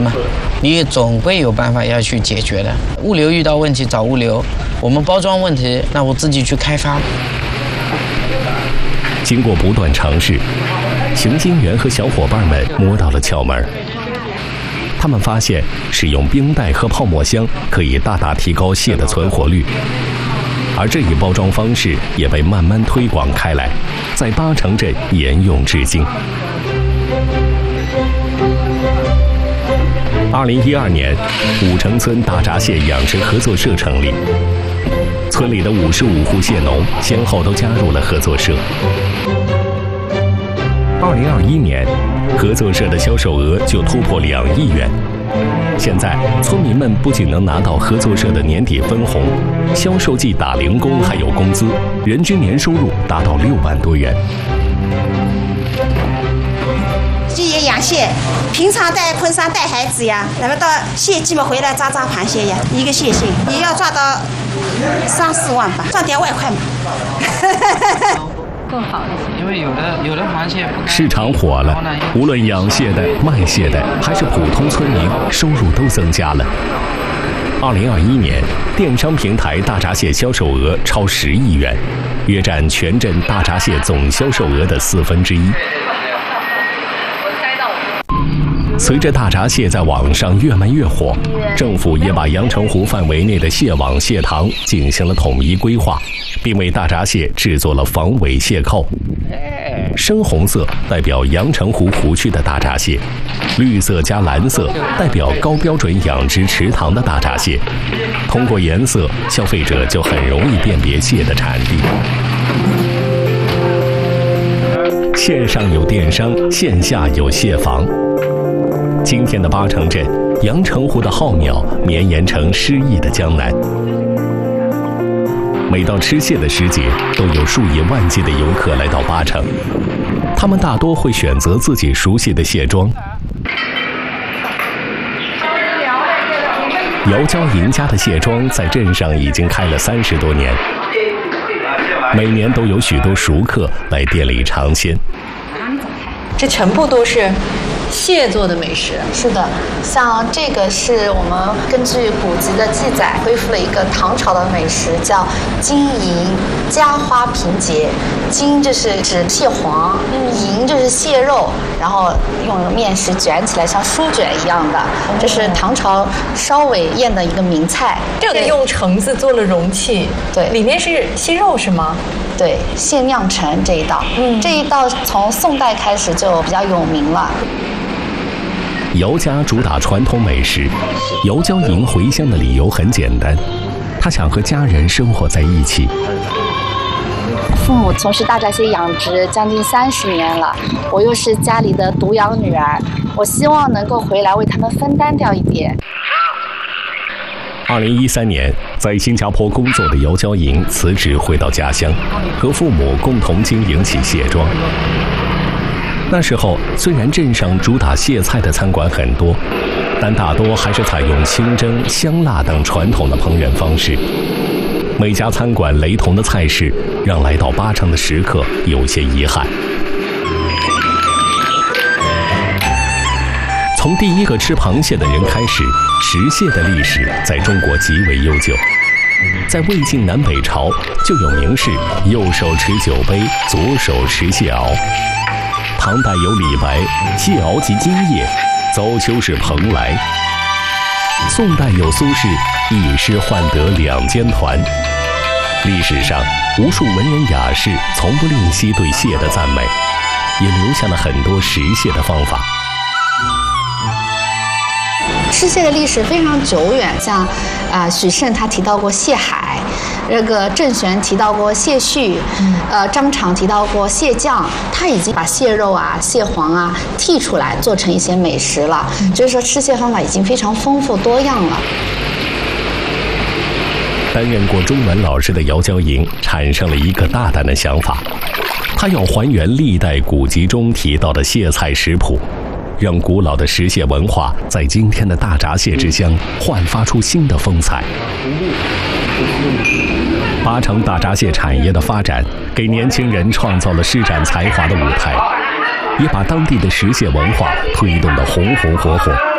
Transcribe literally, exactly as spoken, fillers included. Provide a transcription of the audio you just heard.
嘛，你总归有办法要去解决的。物流遇到问题找物流，我们包装问题，那我自己去开发。 经过不断尝试，邢金元和小伙伴们摸到了窍门。他们发现使用冰袋和泡沫箱可以大大提高蟹的存活率，而这一包装方式也被慢慢推广开来，在八城镇沿用至今。二零一二年，五城村大闸蟹养殖合作社成立，村里的五十五户蟹农先后都加入了合作社。二零二一年，合作社的销售额就突破两亿元。现在，村民们不仅能拿到合作社的年底分红，销售季打零工还有工资，人均年收入达到六万多元。 季爷养蟹，平常在昆山带孩子呀，那么到蟹季嘛回来抓抓螃蟹呀，一个蟹蟹也要抓到三四万吧，赚点外快嘛。 更好一些，因为有的有的螃蟹市场火了，无论养蟹的、卖蟹的，还是普通村民，收入都增加了。二零二一年，电商平台大闸蟹销售额超十亿元，约占全镇大闸蟹总销售额的四分之一。随着大闸蟹在网上越卖越火，政府也把阳澄湖范围内的蟹网、蟹塘进行了统一规划，并为大闸蟹制作了防伪蟹扣。深红色代表阳澄湖湖区的大闸蟹，绿色加蓝色代表高标准养殖池塘的大闸蟹。通过颜色，消费者就很容易辨别蟹的产地。线上有电商，线下有蟹房。今天的八城镇，阳澄湖的浩渺绵延成诗意的江南。每到吃蟹的时节，都有数以万计的游客来到八城，他们大多会选择自己熟悉的蟹庄。姚娇赢家的蟹庄在镇上已经开了三十多年，每年都有许多熟客来店里尝鲜。 这全部都是蟹做的美食。 是的，像这个是我们根据古籍的记载恢复了一个唐朝的美食，叫金银夹花平节。金就是指蟹黄，银就是蟹肉，然后用面食卷起来像书卷一样的，这是唐朝稍微宴的一个名菜。 这个用橙子做了容器， 对， 里面是蟹肉是吗？ 对，蟹酿橙这一道，嗯，这一道从宋代开始就比较有名了。 姚家主打传统美食，姚娇迎回乡的理由很简单，他想和家人生活在一起。 父母从事大闸蟹养殖将近三十年了，我又是家里的独养女儿，我希望能够回来为他们分担掉一点。 二零一三年，在新加坡工作的姚娇莹辞职回到家乡，和父母共同经营起蟹庄。那时候，虽然镇上主打蟹菜的餐馆很多，但大多还是采用清蒸、香辣等传统的烹饪方式。每家餐馆雷同的菜式，让来到八城的食客有些遗憾。从第一个吃螃蟹的人开始，食蟹的历史在中国极为悠久。在魏晋南北朝就有名士右手持酒杯，左手持蟹螯。唐代有李白蟹螯及今夜，遭秋是蓬莱。宋代有苏轼一诗换得两间团。历史上无数文人雅士从不吝惜对蟹的赞美，也留下了很多食蟹的方法。 吃蟹的历史非常久远，像啊、呃、许慎他提到过蟹海，这个郑玄提到过蟹絮，嗯、呃张敞提到过蟹酱，他已经把蟹肉啊、蟹黄啊剔出来做成一些美食了，嗯、就是说吃蟹方法已经非常丰富多样了。 担任过中文老师的姚娇莹产生了一个大胆的想法，她要还原历代古籍中提到的蟹菜食谱，让古老的食蟹文化在今天的大闸蟹之乡焕发出新的风采。八城大闸蟹产业的发展，给年轻人创造了施展才华的舞台，也把当地的食蟹文化推动得红红火火。